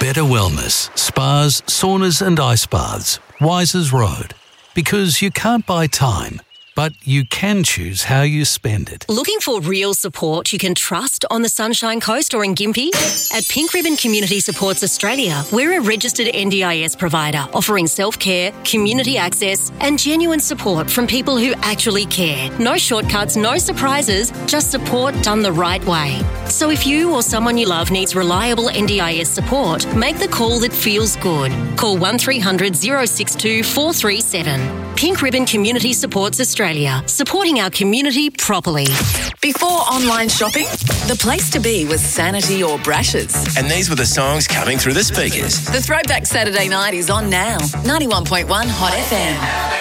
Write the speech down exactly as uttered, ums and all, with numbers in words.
Better Wellness, spas, saunas and ice baths, Wisers Road. Because you can't buy time, but you can choose how you spend it. Looking for real support you can trust on the Sunshine Coast or in Gympie? At Pink Ribbon Community Supports Australia, we're a registered N D I S provider offering self-care, community access and genuine support from people who actually care. No shortcuts, no surprises, just support done the right way. So if you or someone you love needs reliable N D I S support, make the call that feels good. Call one three hundred, oh six two, four three seven. Pink Ribbon Community Supports Australia, supporting our community properly. Before online shopping, the place to be was Sanity or Brashes. And these were the songs coming through the speakers. The Throwback Saturday Night is on now. ninety-one point one Hot F M.